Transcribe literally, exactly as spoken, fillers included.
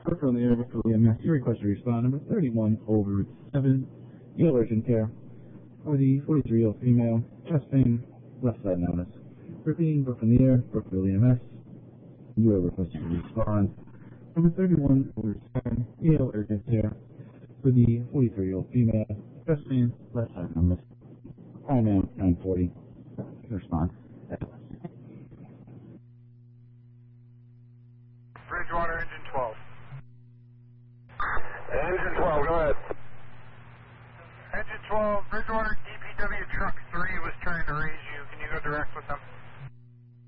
Brooklyn, the air, Brooklyn, E M S. Your request to respond. Number thirty-one over seven. Yale urgent care. For the forty-three-year-old female, chest pain, left side numbness. Repeating, Brooklyn, the air, Brooklyn, E M S. You are requested to respond. Number thirty-one over seven. Yale urgent care. For the forty-three-year-old female, chest pain, left side numbness. Call now nine forty. Response. Bridgewater, engine twelve. Engine twelve, go ahead.